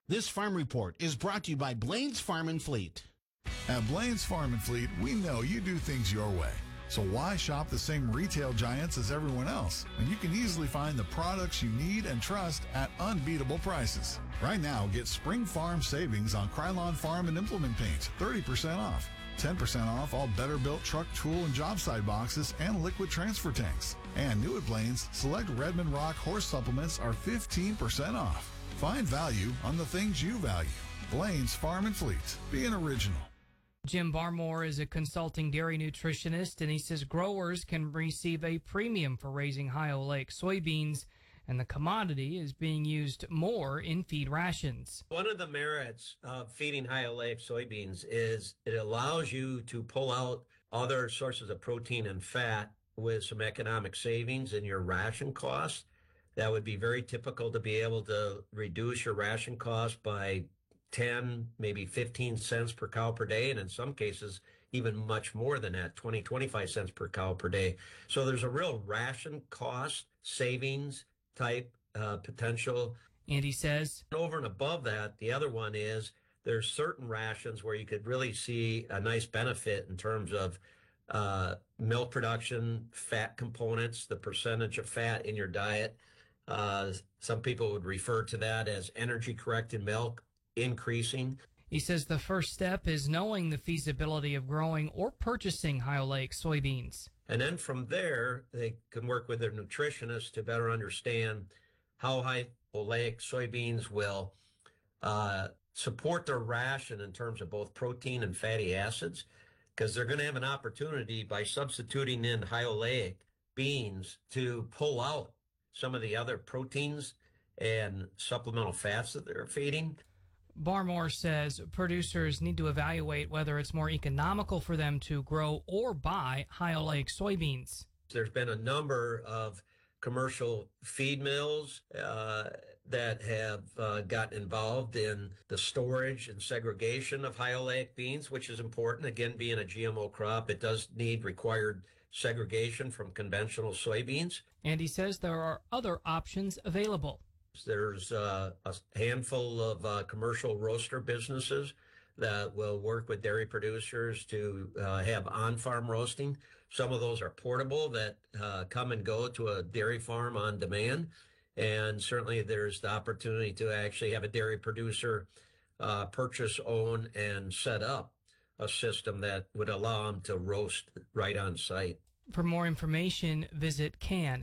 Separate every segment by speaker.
Speaker 1: This farm report is brought to you by Blaine's Farm and Fleet.
Speaker 2: At Blaine's Farm and Fleet, we know you do things your way. So why shop the same retail giants as everyone else when you can easily find the products you need and trust at unbeatable prices? Right now, get Spring Farm savings on Krylon Farm and Implement Paints, 30% off. 10% off all Better-Built truck, tool, and job site boxes and liquid transfer tanks. And new at Blaine's, select Redmond Rock horse supplements are 15% off. Find value on the things you value. Blaine's Farm and Fleet. Be an original.
Speaker 3: Jim Barmore is a consulting dairy nutritionist, and he says growers can receive a premium for raising Ohio Lake soybeans, and the commodity is being used more in feed rations.
Speaker 4: One of the merits of feeding Ohio Lake soybeans is it allows you to pull out other sources of protein and fat with some economic savings in your ration costs. That would be very typical to be able to reduce your ration cost by 10, maybe 15 cents per cow per day, and in some cases, even much more than that, 20, 25 cents per cow per day. So there's a real ration cost savings type potential.
Speaker 3: And he says,
Speaker 4: over and above that, the other one is there's certain rations where you could really see a nice benefit in terms of milk production, fat components, the percentage of fat in your diet. Some people would refer to that as energy-corrected milk increasing.
Speaker 3: He says the first step is knowing the feasibility of growing or purchasing Ohio Lake soybeans.
Speaker 4: And then from there, they can work with their nutritionist to better understand how Ohio Lake soybeans will support their ration in terms of both protein and fatty acids, because they're going to have an opportunity by substituting in Ohio Lake beans to pull out some of the other proteins and supplemental fats that they're feeding.
Speaker 3: Barmore says producers need to evaluate whether it's more economical for them to grow or buy Ohio Lake soybeans.
Speaker 4: There's been a number of commercial feed mills that have gotten involved in the storage and segregation of Ohio Lake beans, which is important. Again, being a GMO crop, it does need required segregation from conventional soybeans.
Speaker 3: And he says there are other options available.
Speaker 4: There's a handful of commercial roaster businesses that will work with dairy producers to have on-farm roasting. Some of those are portable that come and go to a dairy farm on demand. And certainly there's the opportunity to actually have a dairy producer purchase, own, and set up a system that would allow them to roast right on site.
Speaker 3: For more information, visit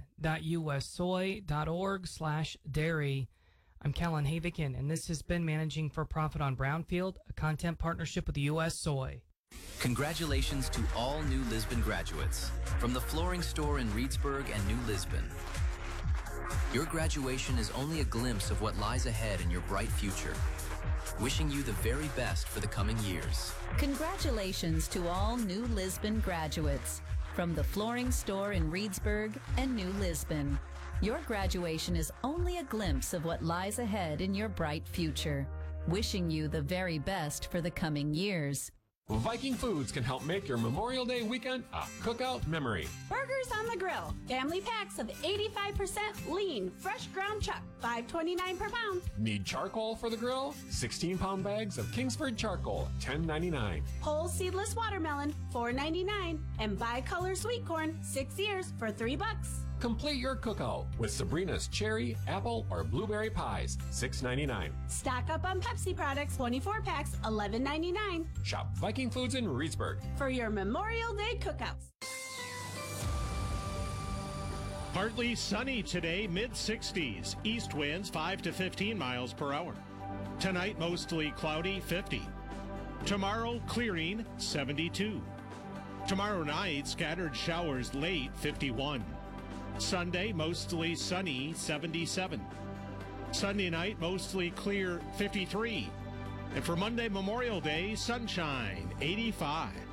Speaker 3: can.ussoy.org/dairy. I'm Callan Havikin, and this has been Managing for Profit on Brownfield, a content partnership with the U.S. Soy.
Speaker 5: Congratulations to all New Lisbon graduates from the flooring store in Reedsburg and New Lisbon. Your graduation is only a glimpse of what lies ahead in your bright future. Wishing you the very best for the coming years.
Speaker 6: Congratulations to all New Lisbon graduates from the flooring store in Reedsburg and New Lisbon. Your graduation is only a glimpse of what lies ahead in your bright future. Wishing you the very best for the coming years.
Speaker 7: Viking Foods can help make your Memorial Day weekend a cookout memory.
Speaker 8: Burgers on the grill. Family packs of 85% lean, fresh ground chuck, $5.29 per pound.
Speaker 7: Need charcoal for the grill? 16-pound bags of Kingsford charcoal, $10.99.
Speaker 8: Whole seedless watermelon, $4.99. And bicolor sweet corn, 6 ears for $3.
Speaker 7: Complete your cookout with Sabrina's cherry, apple, or blueberry pies, $6.99.
Speaker 8: Stock up on Pepsi products, 24 packs, $11.99.
Speaker 7: Shop Viking Foods in Reedsburg
Speaker 8: for your Memorial Day cookouts.
Speaker 9: Partly sunny today, mid-60s. East winds 5 to 15 miles per hour. Tonight, mostly cloudy, 50. Tomorrow, clearing, 72. Tomorrow night, scattered showers late, 51. Sunday, mostly sunny, 77. Sunday night, mostly clear, 53. And for Monday, Memorial Day, sunshine, 85.